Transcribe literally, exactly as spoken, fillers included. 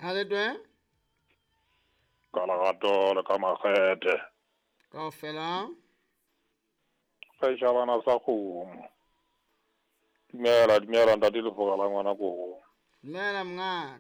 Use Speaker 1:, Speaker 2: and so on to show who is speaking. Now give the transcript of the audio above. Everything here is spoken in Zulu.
Speaker 1: Ha le twe?
Speaker 2: Ka lerato le ka makgethe.
Speaker 1: Kaofela.
Speaker 2: Re shabana sa kgomo. Dumela, dumela ntate Lefoka la ngwana ko.
Speaker 1: Dumela mngaka.